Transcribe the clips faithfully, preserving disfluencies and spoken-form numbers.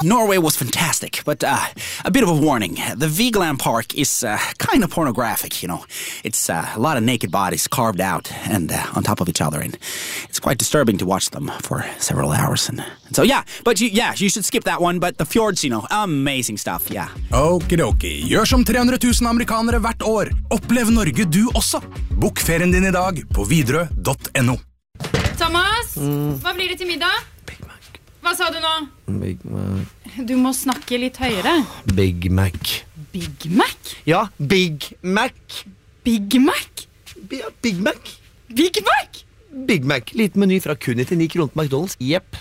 Norway was fantastic, but uh, a bit of a warning. The Vigeland Park is uh, kind of pornographic, you know. It's uh, a lot of naked bodies carved out and uh, on top of each other, and it's quite disturbing to watch them for several hours. And, and so, yeah, but you, yeah, you should skip that one, but the fjords, you know, amazing stuff, yeah. Okidoki, gjør som tre hundre tusen amerikanere hvert år. Opplev Norge du også. Bok ferien din i dag på Widerøe punktum no. Thomas, mm. hva blir det til middag? Big Mac. Hva sa du nå? Big Mac. Du må snakke litt høyere. Big Mac. Big Mac? Ja, Big Mac. Big Mac? Ja, Big Mac. Big Mac? Big Mac, liten meny fra kun nittionio kroner på McDonald's. Jepp.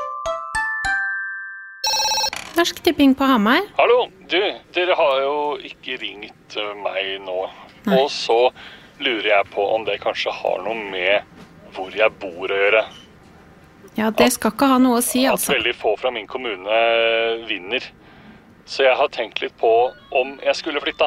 Norsk Tipping på Hamar. Hallo, du, dere har jo ikke ringt meg nå. Nei. Og så lurer jeg på om det kanskje har noe med hvor jeg bor å gjøre. Ja, det skal ikke ha noe å si, altså. At veldig få fra min kommune vinner. Så jeg har tenkt litt på om jeg skulle flytta.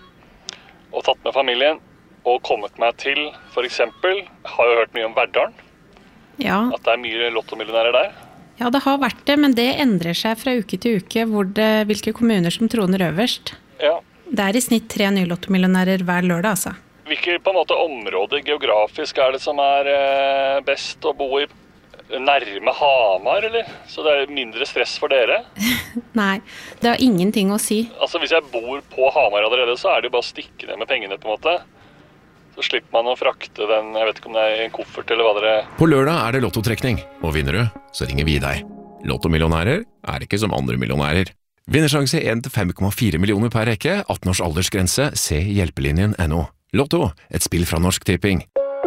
Og tatt med familien og kommet meg til, for eksempel, har jo hørt mye om Verdalen. Ja. At det er mye lottomillionærer der. Ja, det har vært det, men det endrer seg fra uke til uke hvor det, hvilke kommuner som troner øverst. Ja. Det er i snitt tre nye lottomillionærer hver lørdag, altså. Hvilke på en måte områder geografisk er det som er eh, best å bo i? Nærme Hamar, eller? Så det er mindre stress for dere? Nei, det har ingenting å si. Altså, hvis jeg bor på Hamar allerede, så er det jo bare å stikke ned med pengene, på en måte. Så slipper man å frakte den, jeg vet ikke om det er en koffert eller hva dere... På lørdag er det lottotrekning, og vinner du, så ringer vi deg. Lottomillionærer er ikke som andre millionærer. Vinnersjanse en til fem komma fire millioner per rekke, atten års aldersgrense, se hjelpelinjen punktum no. Lotto, et spill fra Norsk Tipping.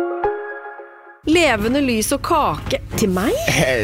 Levende lys og kake til meg?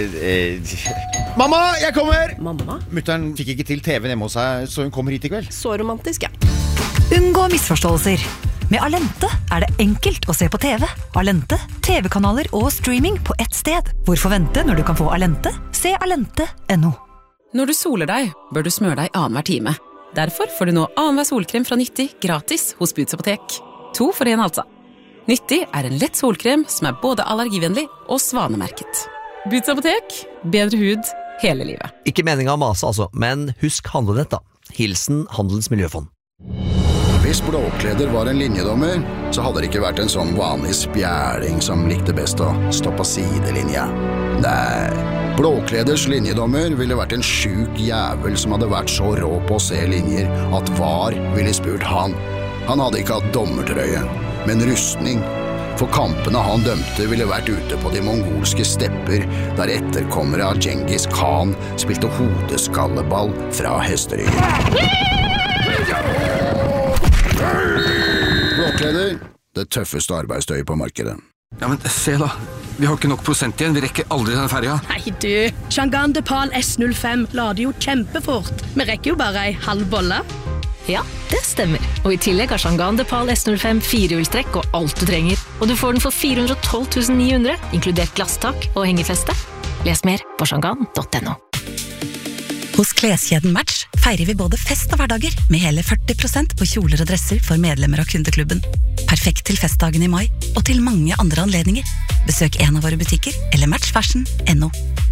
Mamma, jeg kommer! Mamma? Mutteren fikk ikke til T V hjemme hos seg, så hun kommer hit i kveld. Så romantisk, ja. Unngå misforståelser. Med Alente er det enkelt å se på T V. Alente, T V-kanaler og streaming på ett sted. Hvorfor vente når du kan få Alente? Se alente punktum no. Når du soler deg, bør du smøre deg annenhver time. Derfor får du nå annenhver solkrem fra Nyttig gratis hos Boots Apotek. To for en, altså. Nyttig er en lett solkrem som er både allergivennlig og svanemerket. Boots Apotek, bedre hud hele livet. Ikke meningen å mase, altså, men husk handlenett, da. Hilsen Handelens Miljøfond. Hvis Blåkleder var en linjedommer, så hadde det ikke vært en sånn vanlig spjæling som likte best å stå på sidelinja. Nei, Blåkleders linjedommer ville vært en syk jævel som hadde vært så rå på å se linjer at VAR ville spurt han. Han hadde ikke hatt dommertrøye, men rustning. For kampene han dømte ville vært ute på de mongolske stepper, der etterkommere av Genghis Khan spilte hodeskalleball fra hesteryggen. Blåkleder, det tøffeste arbeidstøyet på markedet. Ja, men se da. Vi har ikke nok prosent igjen. Vi rekker aldri den ferja. Nei du, Chang'an Depal S null fem lader jo kjempefort. Vi rekker jo bare ei halv bolle. Ja, det stemmer. Og i tillegg har Chang'an Depal S null fem firehjulstrekk og alt du trenger. Og du får den for fire hundre og tolv tusen ni hundre, inkludert glasstak og hengefeste. Les mer på chang'an punktum no. Hos kleskjeden Match feirer vi både fest og hverdager med hele førti prosent på kjoler og dresser for medlemmer av kundeklubben. Perfekt til festdagen i mai og til mange andre anledninger. Besøk en av våre butikker eller match fashion punktum no.